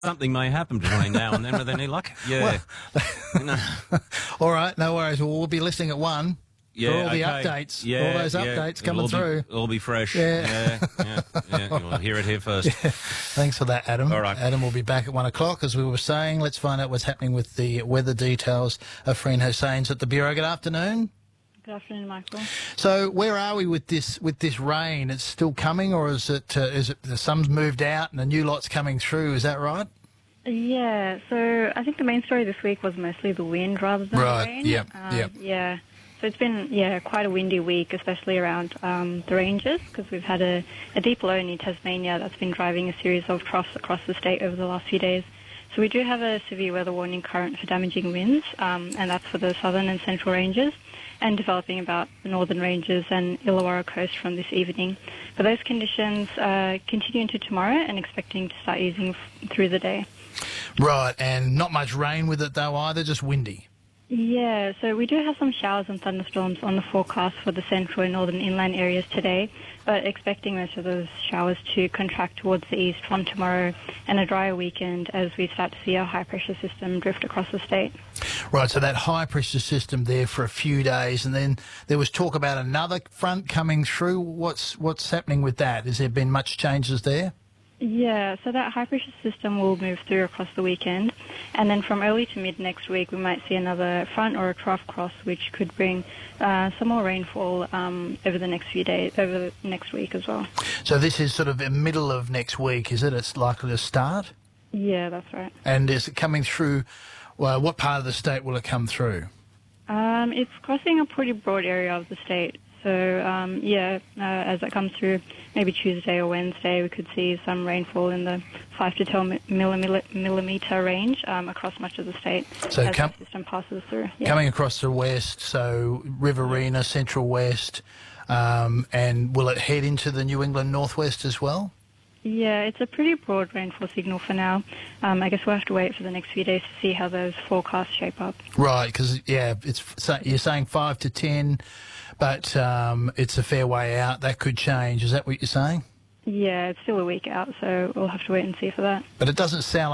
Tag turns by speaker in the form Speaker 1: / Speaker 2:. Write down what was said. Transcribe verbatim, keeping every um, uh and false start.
Speaker 1: something may happen between now and then with any luck. Yeah.
Speaker 2: Well,
Speaker 1: You know.
Speaker 2: all right, no worries. Well, we'll be listening at one
Speaker 1: Yeah,
Speaker 2: for all the
Speaker 1: okay.
Speaker 2: updates,
Speaker 1: Yeah,
Speaker 2: all those
Speaker 1: yeah.
Speaker 2: updates
Speaker 1: It'll
Speaker 2: coming
Speaker 1: all
Speaker 2: through.
Speaker 1: Be, it'll be fresh.
Speaker 2: Yeah.
Speaker 1: Yeah, yeah, yeah. You'll hear it here first.
Speaker 2: Yeah. Thanks for that, Adam.
Speaker 1: All right.
Speaker 2: Adam will be back at one o'clock, as we were saying. Let's find out what's happening with the weather details. Afreen Hossain's at the Bureau. Good afternoon.
Speaker 3: Good afternoon, Michael.
Speaker 2: So, where are we with this with this rain? It's still coming, or is it uh, is it the sun's moved out and a new lot's coming through? Is that right?
Speaker 3: Yeah, so I think the main story this week was mostly the wind rather than
Speaker 2: Right,
Speaker 3: the rain.
Speaker 2: yep,
Speaker 3: Um,
Speaker 2: yep.
Speaker 3: Yeah, so it's been, yeah, quite a windy week, especially around um, the ranges, because we've had a, a deep low near Tasmania that's been driving a series of troughs across the state over the last few days. So we do have a severe weather warning current for damaging winds, um, and that's for the southern and central ranges, and developing about the northern ranges and Illawarra coast from this evening. But those conditions uh, continue into tomorrow and expecting to start easing f- through the day.
Speaker 2: Right, and not much rain with it though either, just windy.
Speaker 3: Yeah, so we do have some showers and thunderstorms on the forecast for the central and northern inland areas today, but expecting most of those showers to contract towards the east from tomorrow and a drier weekend as we start to see a high-pressure system drift across the state.
Speaker 2: Right, so that high-pressure system there for a few days, and then there was talk about another front coming through. What's what's happening with that? Has there been much changes there?
Speaker 3: Yeah, so that high-pressure system will move through across the weekend, and then from early to mid next week we might see another front or a trough cross, which could bring uh, some more rainfall um, over the next few days, over the next week as well.
Speaker 2: So this is sort of the middle of next week, is it? It's likely to start?
Speaker 3: Yeah, that's right.
Speaker 2: And is it coming through, well, what part of the state will it come through?
Speaker 3: Um, it's crossing a pretty broad area of the state. So, um, yeah, uh, as it comes through, maybe Tuesday or Wednesday, we could see some rainfall in the five to ten millimetre range um, across much of the state
Speaker 2: So
Speaker 3: as
Speaker 2: com-
Speaker 3: the system passes through. Yeah.
Speaker 2: Coming across the west, so Riverina, Central West, um, and will it head into the New England Northwest as well?
Speaker 3: Yeah, it's a pretty broad rainfall signal for now. Um, I guess we'll have to wait for the next few days to see how those forecasts shape up.
Speaker 2: Right, because, yeah, it's so you're saying five to ten, but um, it's a fair way out. That could change. Is that what you're saying?
Speaker 3: Yeah, it's still a week out, so we'll have to wait and see for that.
Speaker 2: But it doesn't sound